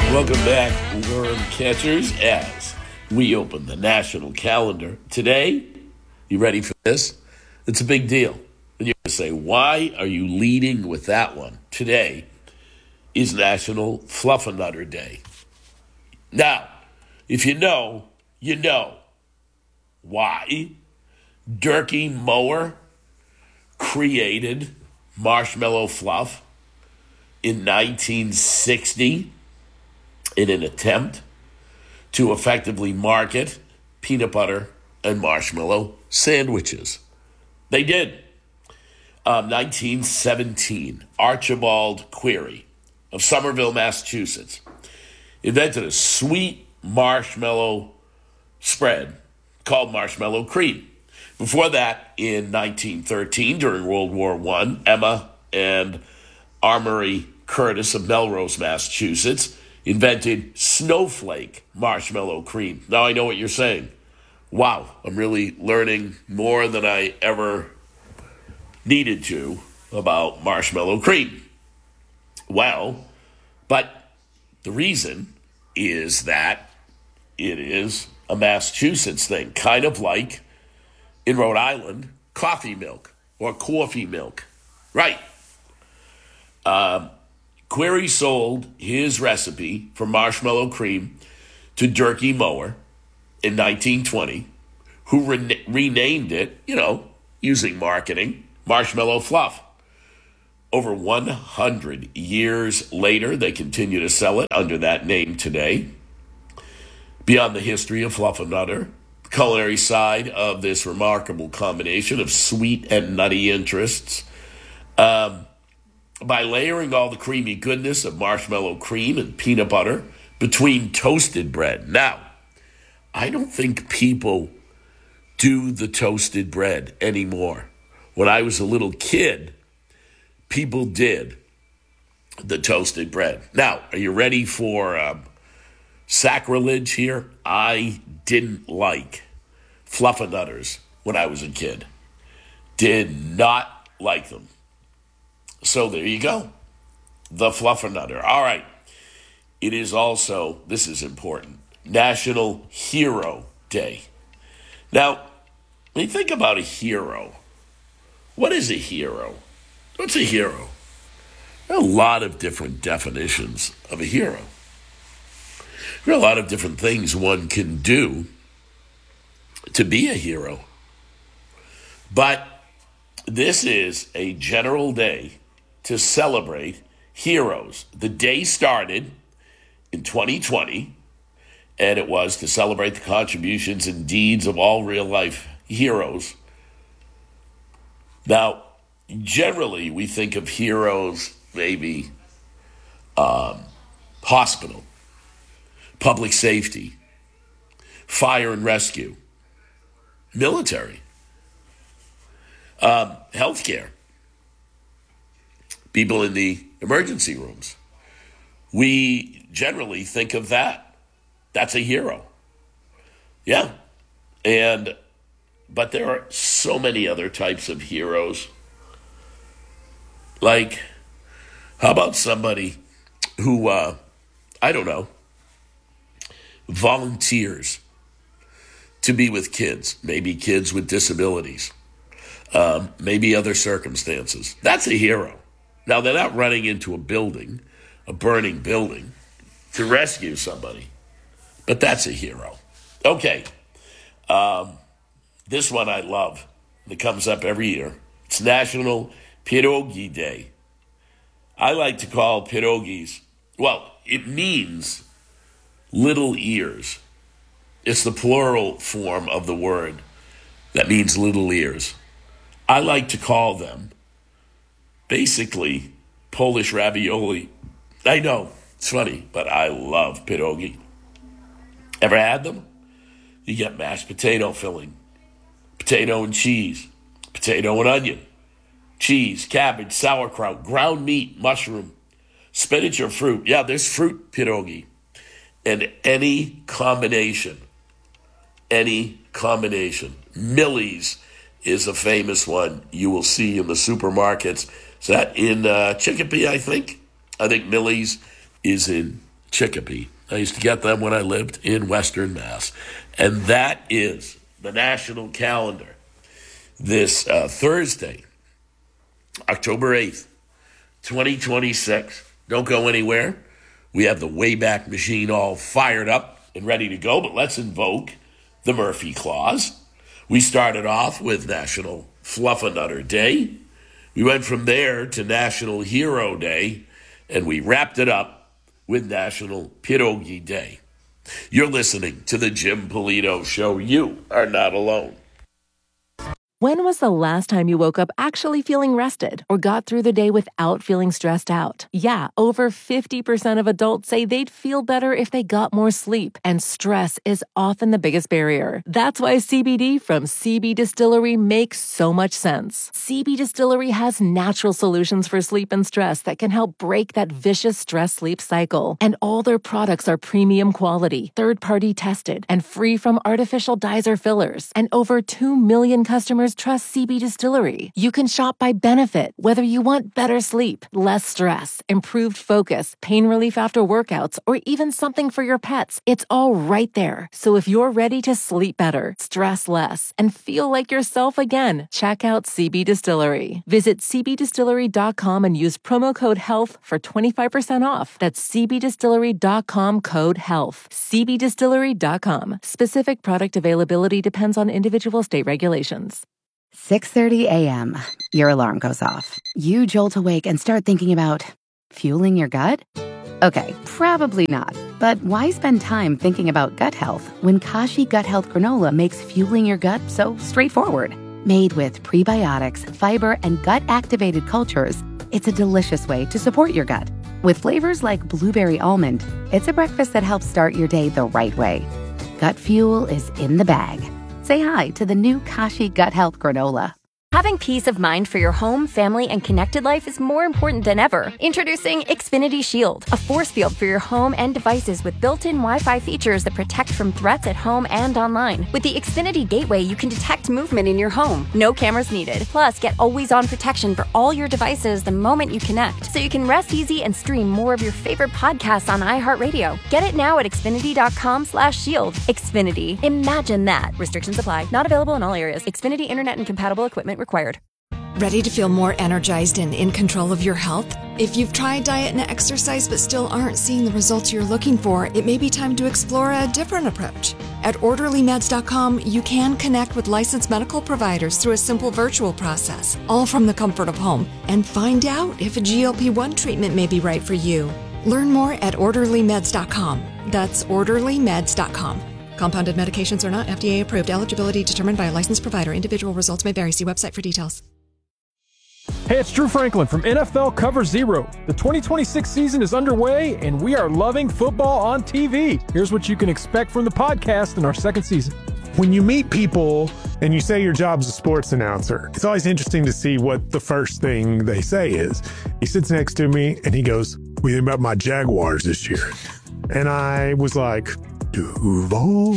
Welcome back, worm catchers, as we open the national calendar. Today, you ready for this? It's a big deal. And you're going to say, why are you leading with that one? Today is National Fluffernutter Day. Now, if you know, you know. Why? Durkee Mower created marshmallow fluff in 1960 in an attempt to effectively market peanut butter and marshmallow sandwiches. They did. 1917, Archibald Query of Somerville, Massachusetts, invented a sweet marshmallow spread called marshmallow cream. Before that, in 1913, during World War I, Emma and Amory Curtis of Melrose, Massachusetts, invented snowflake marshmallow cream. Now I know what you're saying. Wow, I'm really learning more than I ever needed to about marshmallow cream. Well, but the reason is that it is a Massachusetts thing, kind of like in Rhode Island, coffee milk or coffee milk. Right. Query sold his recipe for marshmallow cream to Durkee Mower in 1920, who renamed it, using marketing, Marshmallow Fluff. Over 100 years later, they continue to sell it under that name today. Beyond the history of Fluffernutter, the culinary side of this remarkable combination of sweet and nutty interests, by layering all the creamy goodness of marshmallow cream and peanut butter between toasted bread. Now, I don't think people do the toasted bread anymore. When I was a little kid, people did the toasted bread. Now, are you ready for sacrilege here? I didn't like Fluffernutters when I was a kid. Did not like them. So there you go. The Fluffernutter. All right. It is also, this is important, National Hero Day. Now, when you think about a hero, what is a hero? What's a hero? There are a lot of different definitions of a hero. There are a lot of different things one can do to be a hero. But this is a general day to celebrate heroes. The day started in 2020, and it was to celebrate the contributions and deeds of all real-life heroes. Now, generally, we think of heroes, maybe hospital, public safety, fire and rescue, military, healthcare, people in the emergency rooms. We generally think of that. That's a hero. Yeah. But there are so many other types of heroes. Like, how about somebody who, volunteers to be with kids, maybe kids with disabilities, maybe other circumstances. That's a hero. Now, they're not running into a burning building, to rescue somebody, but that's a hero. Okay, this one I love. It comes up every year. It's National Pierogi Day. I like to call pierogies, it means little ears. It's the plural form of the word that means little ears. I like to call them basically Polish ravioli. I know, it's funny, but I love pierogi. Ever had them? You get mashed potato filling, potato and cheese, potato and onion, cheese, cabbage, sauerkraut, ground meat, mushroom, spinach or fruit. Yeah, there's fruit pierogi. And any combination. Millie's is a famous one you will see in the supermarkets. Is that in Chicopee, I think? I think Millie's is in Chicopee. I used to get them when I lived in Western Mass. And that is the national calendar. This Thursday, October 8th, 2026. Don't go anywhere. We have the Wayback Machine all fired up and ready to go, but let's invoke the Murphy Clause. We started off with National Fluffernutter Day. We went from there to National Hero Day, and we wrapped it up with National Pierogi Day. You're listening to the Jim Polito Show. You are not alone. When was the last time you woke up actually feeling rested or got through the day without feeling stressed out? Yeah, over 50% of adults say they'd feel better if they got more sleep, and stress is often the biggest barrier. That's why CBD from CB Distillery makes so much sense. CB Distillery has natural solutions for sleep and stress that can help break that vicious stress-sleep cycle. And all their products are premium quality, third-party tested, and free from artificial dyes or fillers. And over 2 million customers trust CB Distillery. You can shop by benefit, whether you want better sleep, less stress, improved focus, pain relief after workouts, or even something for your pets. It's all right there. So if you're ready to sleep better, stress less, and feel like yourself again, check out CB Distillery. Visit cbdistillery.com and use promo code HEALTH for 25% off. That's cbdistillery.com, code HEALTH. cbdistillery.com. Specific product availability depends on individual state regulations. 6:30 a.m. Your alarm goes off. You jolt awake and start thinking about fueling your gut? Okay, probably not. But why spend time thinking about gut health when Kashi Gut Health Granola makes fueling your gut so straightforward? Made with prebiotics, fiber, and gut-activated cultures, it's a delicious way to support your gut. With flavors like blueberry almond, it's a breakfast that helps start your day the right way. Gut fuel is in the bag. Say hi to the new Kashi Gut Health Granola. Having peace of mind for your home, family, and connected life is more important than ever. Introducing Xfinity Shield, a force field for your home and devices with built-in Wi-Fi features that protect from threats at home and online. With the Xfinity Gateway, you can detect movement in your home. No cameras needed. Plus, get always-on protection for all your devices the moment you connect, so you can rest easy and stream more of your favorite podcasts on iHeartRadio. Get it now at Xfinity.com/shield. Xfinity. Imagine that. Restrictions apply. Not available in all areas. Xfinity Internet and compatible equipment required. Ready to feel more energized and in control of your health? If you've tried diet and exercise but still aren't seeing the results you're looking for, it may be time to explore a different approach. At OrderlyMeds.com, you can connect with licensed medical providers through a simple virtual process, all from the comfort of home, and find out if a GLP-1 treatment may be right for you. Learn more at OrderlyMeds.com. That's OrderlyMeds.com. Compounded medications are not FDA approved. Eligibility determined by a licensed provider. Individual results may vary. See website for details. Hey, it's Drew Franklin from NFL Cover Zero. The 2026 season is underway, and we are loving football on TV. Here's what you can expect from the podcast in our second season. When you meet people and you say your job's a sports announcer, it's always interesting to see what the first thing they say is. He sits next to me and he goes, "What do you think about my Jaguars this year?" And I was like, Duval.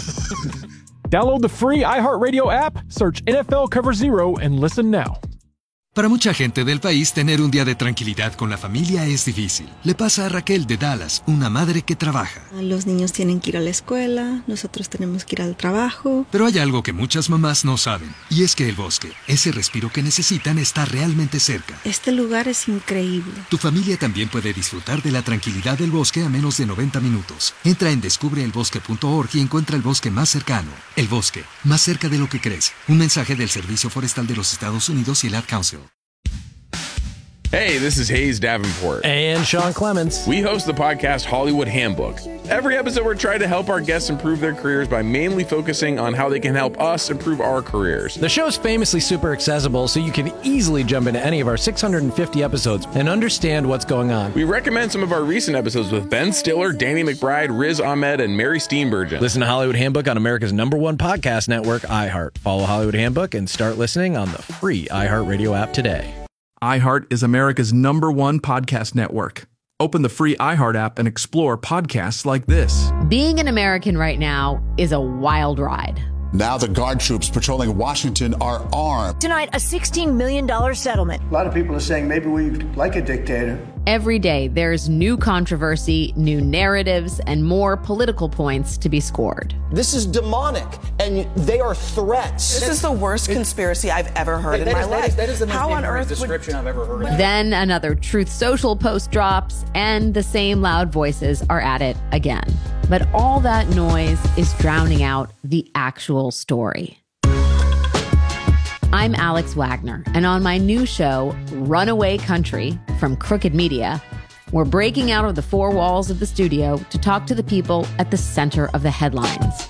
Download the free iHeartRadio app, search NFL Cover Zero, and listen now. Para mucha gente del país, tener un día de tranquilidad con la familia es difícil. Le pasa a Raquel de Dallas, una madre que trabaja. Los niños tienen que ir a la escuela, nosotros tenemos que ir al trabajo. Pero hay algo que muchas mamás no saben, y es que el bosque, ese respiro que necesitan, está realmente cerca. Este lugar es increíble. Tu familia también puede disfrutar de la tranquilidad del bosque a menos de 90 minutos. Entra en descubreelbosque.org y encuentra el bosque más cercano. El bosque, más cerca de lo que crees. Un mensaje del Servicio Forestal de los Estados Unidos y el Ad Council. Hey, this is Hayes Davenport. And Sean Clements. We host the podcast Hollywood Handbook. Every episode, we're trying to help our guests improve their careers by mainly focusing on how they can help us improve our careers. The show's famously super accessible, so you can easily jump into any of our 650 episodes and understand what's going on. We recommend some of our recent episodes with Ben Stiller, Danny McBride, Riz Ahmed, and Mary Steenburgen. Listen to Hollywood Handbook on America's #1 podcast network, iHeart. Follow Hollywood Handbook and start listening on the free iHeartRadio app today. iHeart is America's #1 podcast network. Open the free iHeart app and explore podcasts like this. Being an American right now is a wild ride. Now the guard troops patrolling Washington are armed. Tonight, a $16 million settlement. A lot of people are saying maybe we like a dictator. Every day, there's new controversy, new narratives, and more political points to be scored. This is demonic, and they are threats. This is the worst conspiracy I've ever heard in my life. That is the most How on ignorant earth description I've ever heard. Then another Truth Social post drops, and the same loud voices are at it again. But all that noise is drowning out the actual story. I'm Alex Wagner, and on my new show, Runaway Country, from Crooked Media, we're breaking out of the four walls of the studio to talk to the people at the center of the headlines.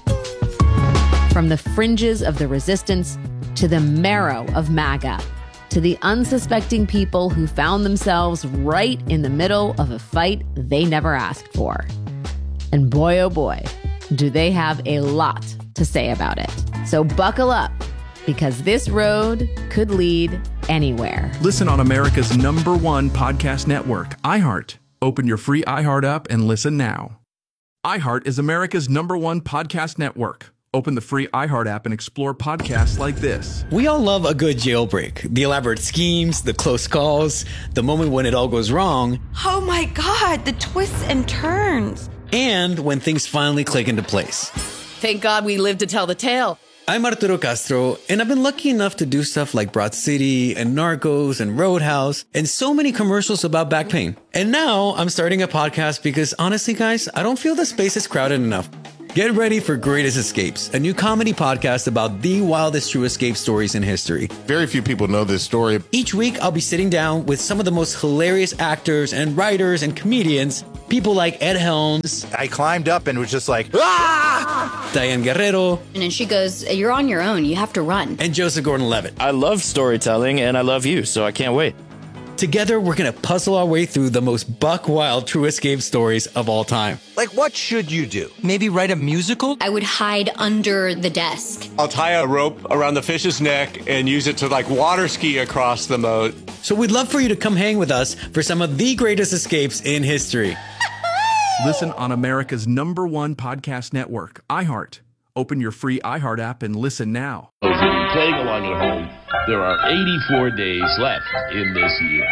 From the fringes of the resistance to the marrow of MAGA, to the unsuspecting people who found themselves right in the middle of a fight they never asked for. And boy, oh boy, do they have a lot to say about it. So buckle up, because this road could lead anywhere. Listen on America's #1 podcast network, iHeart. Open your free iHeart app and listen now. iHeart is America's #1 podcast network. Open the free iHeart app and explore podcasts like this. We all love a good jailbreak. The elaborate schemes, the close calls, the moment when it all goes wrong. Oh my God, the twists and turns. And when things finally click into place. Thank God we lived to tell the tale. I'm Arturo Castro, and I've been lucky enough to do stuff like Broad City and Narcos and Roadhouse and so many commercials about back pain. And now I'm starting a podcast because honestly, guys, I don't feel the space is crowded enough. Get ready for Greatest Escapes, a new comedy podcast about the wildest true escape stories in history. Very few people know this story. Each week, I'll be sitting down with some of the most hilarious actors and writers and comedians, people like Ed Helms. I climbed up and was just like, ah! Diane Guerrero. And then she goes, you're on your own, you have to run. And Joseph Gordon-Levitt. I love storytelling and I love you, so I can't wait. Together, we're going to puzzle our way through the most buck-wild true escape stories of all time. Like, what should you do? Maybe write a musical? I would hide under the desk. I'll tie a rope around the fish's neck and use it to, water ski across the moat. So we'd love for you to come hang with us for some of the greatest escapes in history. Listen on America's #1 podcast network, iHeart. Open your free iHeart app and listen now. If you're playing along at home, there are 84 days left in this year.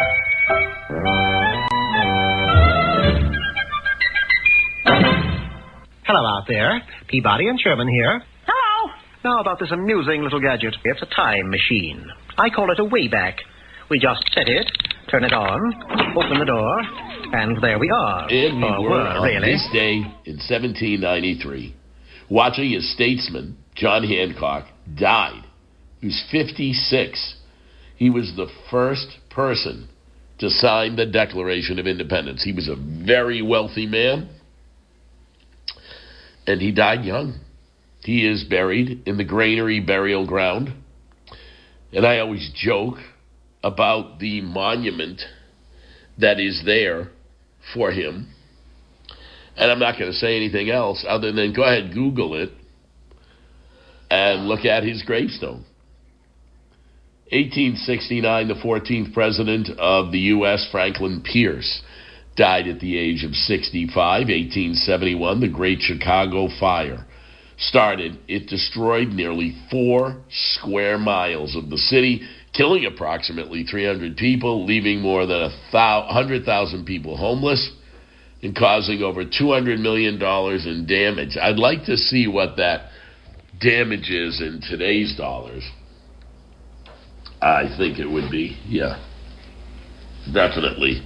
Hello out there. Peabody and Sherman here. Hello. Now about this amusing little gadget. It's a time machine. I call it a Wayback. We just set it, turn it on, open the door, and there we are. And we were on this day in 1793. Watching as statesman John Hancock died. He was 56. He was the first person to sign the Declaration of Independence. He was a very wealthy man, and he died young. He is buried in the Granary Burial Ground, and I always joke about the monument that is there for him. And I'm not going to say anything else other than go ahead, Google it, and look at his gravestone. 1869, the 14th president of the U.S., Franklin Pierce, died at the age of 65. 1871, the Great Chicago Fire started. It destroyed nearly 4 square miles of the city, killing approximately 300 people, leaving more than 100,000 people homeless, and causing over $200 million in damage. I'd like to see what that damage is in today's dollars. I think it would be, definitely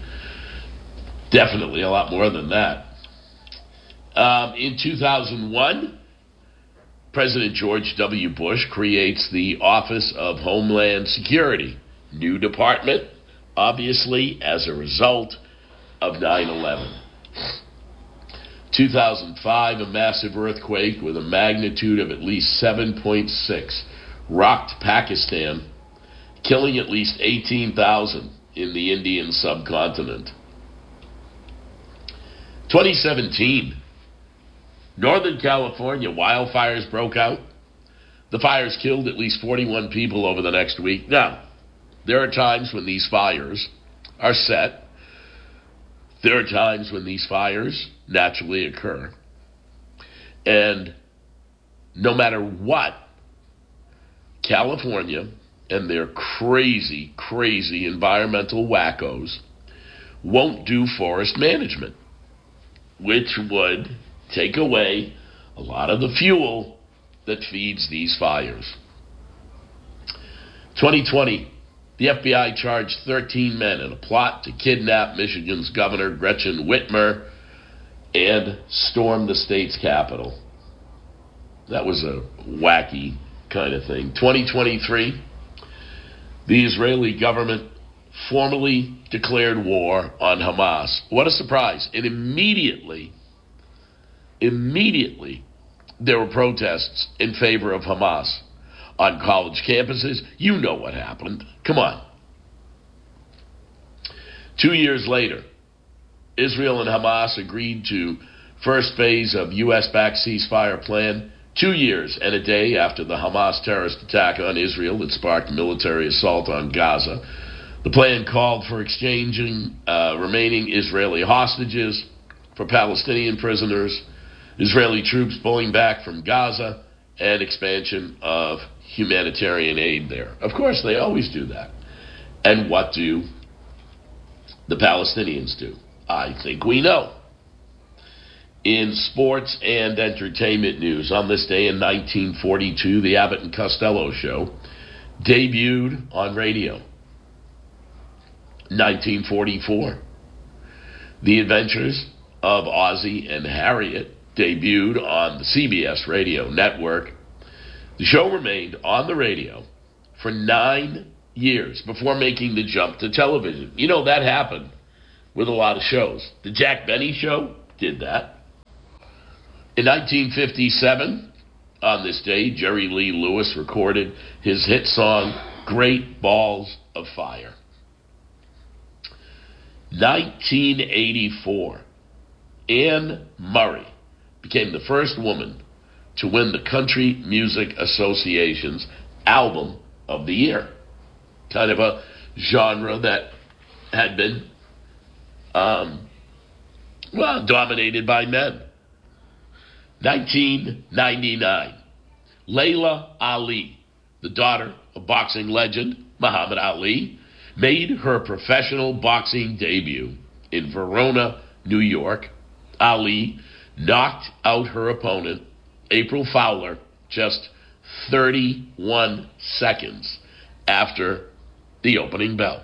a lot more than that. In 2001, President George W. Bush creates the Office of Homeland Security. New department, obviously, as a result of 9/11. 2005, a massive earthquake with a magnitude of at least 7.6 rocked Pakistan, killing at least 18,000 in the Indian subcontinent. 2017, Northern California, wildfires broke out. The fires killed at least 41 people over the next week. Now, there are times when these fires are set. There are times when these fires naturally occur. And no matter what California and their crazy, crazy environmental wackos won't do forest management, which would take away a lot of the fuel that feeds these fires. 2020, the FBI charged 13 men in a plot to kidnap Michigan's Governor Gretchen Whitmer and storm the state's capital. That was a wacky kind of thing. 2023, the Israeli government formally declared war on Hamas. What a surprise. And immediately, there were protests in favor of Hamas on college campuses. You know what happened. Come on. 2 years later, Israel and Hamas agreed to first phase of U.S.-backed ceasefire plan 2 years and a day after the Hamas terrorist attack on Israel that sparked a military assault on Gaza. The plan called for exchanging remaining Israeli hostages for Palestinian prisoners, Israeli troops pulling back from Gaza, and expansion of humanitarian aid there. Of course, they always do that. And what do the Palestinians do? I think we know. In sports and entertainment news, on this day in 1942, the Abbott and Costello Show debuted on radio. 1944, The Adventures of Ozzie and Harriet debuted on the CBS radio network. The show remained on the radio for 9 years before making the jump to television. You know, that happened with a lot of shows. The Jack Benny Show did that. In 1957, on this day, Jerry Lee Lewis recorded his hit song, Great Balls of Fire. 1984, Anne Murray became the first woman to win the Country Music Association's Album of the Year. Kind of a genre that had been, dominated by men. 1999, Layla Ali, the daughter of boxing legend Muhammad Ali, made her professional boxing debut in Verona, New York. Ali knocked out her opponent, April Fowler, just 31 seconds after the opening bell.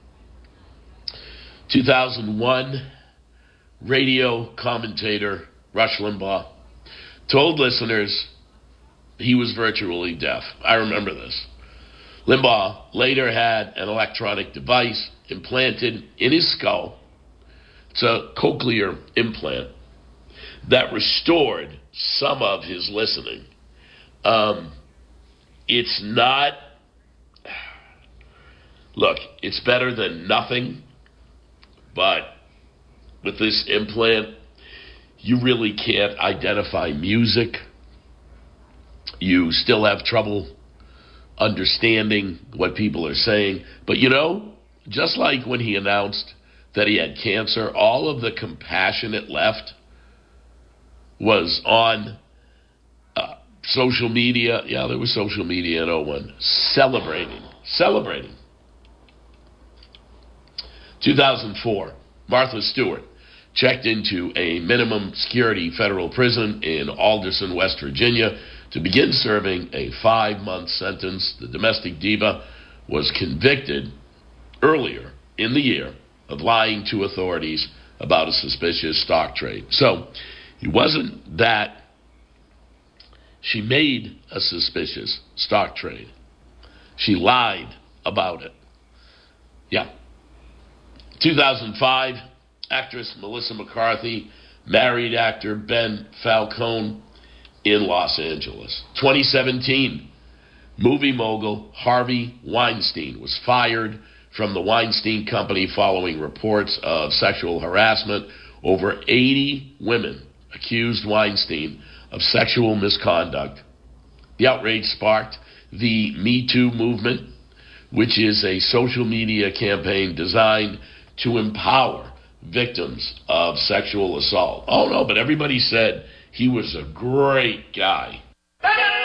2001, radio commentator Rush Limbaugh told listeners he was virtually deaf. I remember this. Limbaugh later had an electronic device implanted in his skull. It's a cochlear implant that restored some of his listening. It's not... Look, it's better than nothing, but with this implant, you really can't identify music. You still have trouble understanding what people are saying. But you know, just like when he announced that he had cancer, all of the compassionate left was on social media. Yeah, there was social media in 01. Celebrating. 2004, Martha Stewart checked into a minimum security federal prison in Alderson, West Virginia, to begin serving a 5-month sentence. The domestic diva was convicted earlier in the year of lying to authorities about a suspicious stock trade. So it wasn't that she made a suspicious stock trade. She lied about it. Yeah. 2005, actress Melissa McCarthy married actor Ben Falcone in Los Angeles. 2017, movie mogul Harvey Weinstein was fired from the Weinstein Company following reports of sexual harassment. Over 80 women accused Weinstein of sexual misconduct. The outrage sparked the Me Too movement, which is a social media campaign designed to empower victims of sexual assault. Oh no, but everybody said he was a great guy.